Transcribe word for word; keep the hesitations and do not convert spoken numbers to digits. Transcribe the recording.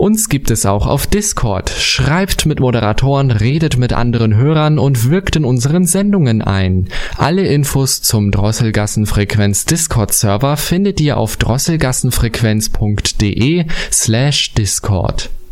Uns gibt es auch auf Discord. Schreibt mit Moderatoren, redet mit anderen Hörern und wirkt in unseren Sendungen ein. Alle Infos zum Drosselgassenfrequenz Discord-Server findet ihr auf drosselgassenfrequenz punkt de slash Discord.